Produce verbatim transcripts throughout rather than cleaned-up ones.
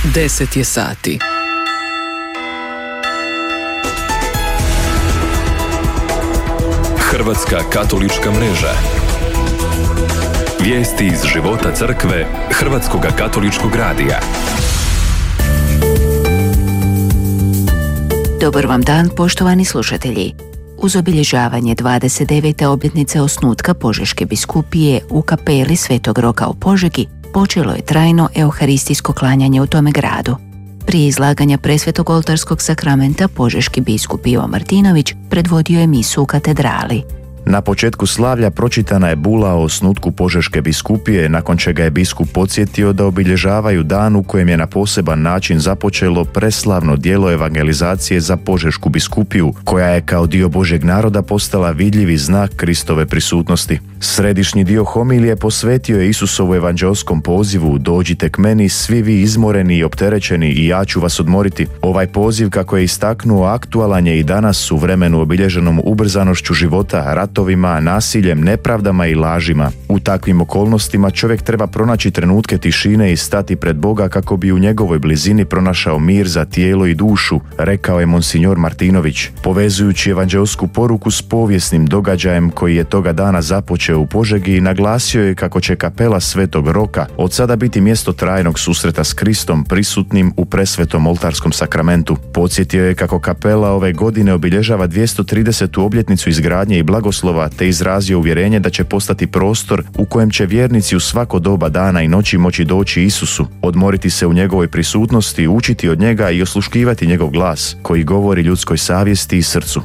Deset je sati. Hrvatska katolička mreža. Vijesti iz života crkve Hrvatskog katoličkog radija. Dobar vam dan, poštovani slušatelji. Uz obilježavanje dvadeset devete obljetnice osnutka Požeške biskupije u kapeli Svetog Roka u Požegi počelo je trajno euharistijsko klanjanje u tome gradu. Prije izlaganja presvetog oltarskog sakramenta požeški biskup Ivo Martinović predvodio je misu u katedrali. Na početku slavlja pročitana je bula o osnutku Požeške biskupije, nakon čega je biskup podsjetio da obilježavaju dan u kojem je na poseban način započelo preslavno djelo evangelizacije za Požešku biskupiju, koja je kao dio Božjeg naroda postala vidljivi znak Kristove prisutnosti. Središnji dio homilije posvetio je Isusovu evanđelskom pozivu: dođite k meni svi vi izmoreni i opterećeni i ja ću vas odmoriti. Ovaj poziv, kako je istaknuo, aktualan je i danas u vremenu obilježenom ubrzanošću života, ratovima, nasiljem, nepravdama i lažima. U takvim okolnostima čovjek treba pronaći trenutke tišine i stati pred Boga kako bi u njegovoj blizini pronašao mir za tijelo i dušu, rekao je monsignor Martinović, povezujući evanđelsku poruku s povijesnim događajem koji je toga dana započeo u Požegi. Naglasio je kako će kapela Svetog Roka od sada biti mjesto trajnog susreta s Kristom prisutnim u presvetom oltarskom sakramentu. Podsjetio je kako kapela ove godine obilježava dvjesto tridesetu obljetnicu izgradnje i blagoslova, te izrazio uvjerenje da će postati prostor u kojem će vjernici u svako doba dana i noći moći doći Isusu, odmoriti se u njegovoj prisutnosti, učiti od njega i osluškivati njegov glas koji govori ljudskoj savjesti i srcu.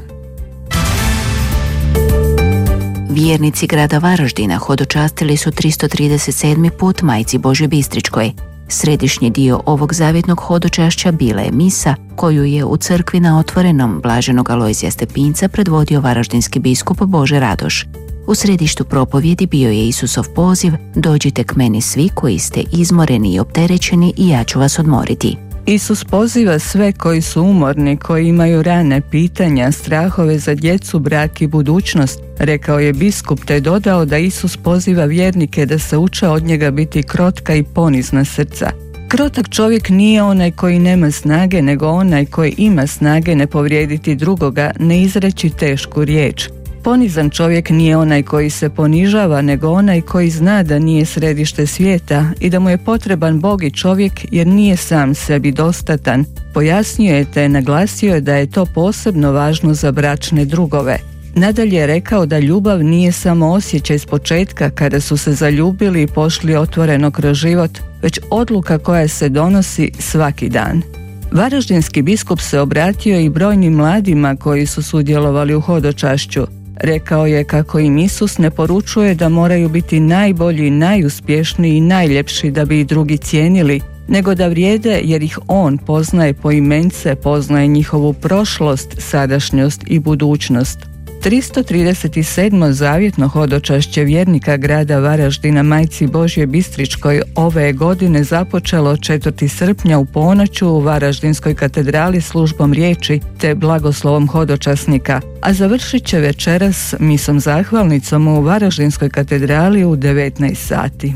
Vjernici grada Varaždina hodočastili su tristo trideset sedmi put Majci Božjoj Bistričkoj. Središnji dio ovog zavjetnog hodočašća bila je misa koju je u crkvi na Otvorenom blaženog Alojzija Stepinca predvodio varaždinski biskup Bože Radoš. U središtu propovjedi bio je Isusov poziv: dođite k meni svi koji ste izmoreni i opterećeni i ja ću vas odmoriti. Isus poziva sve koji su umorni, koji imaju rane, pitanja, strahove za djecu, brak i budućnost, rekao je biskup, te dodao da Isus poziva vjernike da se uče od njega biti krotka i ponizna srca. Krotak čovjek nije onaj koji nema snage, nego onaj koji ima snage ne povrijediti drugoga, ne izreći tešku riječ. Ponizan čovjek nije onaj koji se ponižava, nego onaj koji zna da nije središte svijeta i da mu je potreban Bog i čovjek jer nije sam sebi dostatan. Pojasnio je te naglasio je da je to posebno važno za bračne drugove. Nadalje je rekao da ljubav nije samo osjećaj s početka kada su se zaljubili i pošli otvoreno kroz život, već odluka koja se donosi svaki dan. Varaždinski biskup se obratio i brojnim mladima koji su sudjelovali u hodočašću. Rekao je kako im Isus ne poručuje da moraju biti najbolji, najuspješniji i najljepši da bi i drugi cijenili, nego da vrijede jer ih on poznaje poimence, poznaje njihovu prošlost, sadašnjost i budućnost. tristo trideset sedmo zavjetno hodočašće vjernika grada Varaždina Majci Božjoj Bistričkoj ove godine započelo četvrtog srpnja u ponoću u Varaždinskoj katedrali službom riječi te blagoslovom hodočasnika, a završit će večeras misom zahvalnicom u Varaždinskoj katedrali u devetnaest sati.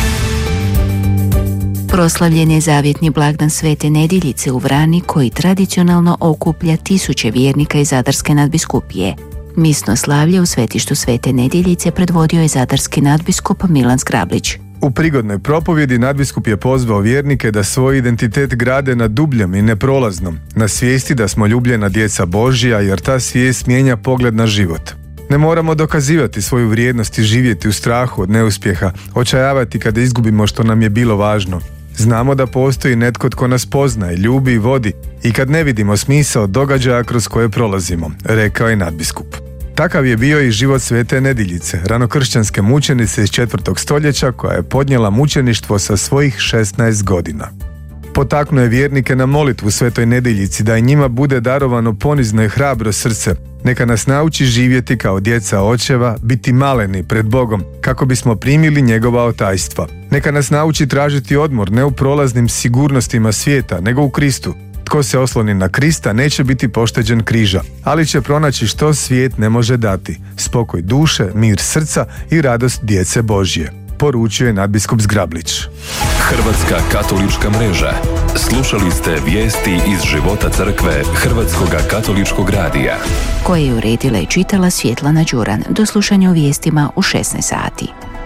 Proslavljen je zavjetni blagdan Svete Nedjeljice u Vrani koji tradicionalno okuplja tisuće vjernika iz Zadarske nadbiskupije. Misno slavlje u svetištu Svete Nedjeljice predvodio je zadarski nadbiskup Milan Zgrablić. U prigodnoj propovjedi nadbiskup je pozvao vjernike da svoj identitet grade na dubljem i neprolaznom, na svijesti da smo ljubljena djeca Božja, jer ta svijest mijenja pogled na život. Ne moramo dokazivati svoju vrijednost i živjeti u strahu od neuspjeha, očajavati kada izgubimo što nam je bilo važno. Znamo da postoji netko tko nas poznaje, ljubi i vodi i kad ne vidimo smisao događaja kroz koje prolazimo, rekao je nadbiskup. Takav je bio i život Svete Nedjeljice, ranokršćanske mučenice iz četvrtog stoljeća koja je podnijela mučeništvo sa svojih šesnaest godina. Potaknuo je vjernike na molitvu Svetoj Nedjeljici da i njima bude darovano ponizno i hrabro srce. Neka nas nauči živjeti kao djeca očeva, biti maleni pred Bogom, kako bismo primili njegova otajstva. Neka nas nauči tražiti odmor ne u prolaznim sigurnostima svijeta, nego u Kristu. Tko se osloni na Krista neće biti pošteđen križa, ali će pronaći što svijet ne može dati: spokoj duše, mir srca i radost djece Božje. poručio je nadbiskup Zgrablić. Hrvatska katolička mreža. Slušali ste vijesti iz života crkve Hrvatskog katoličkog radija, koje je uredila i čitala Svjetlana Đuran. Do slušanja u vijestima u šesnaest sati.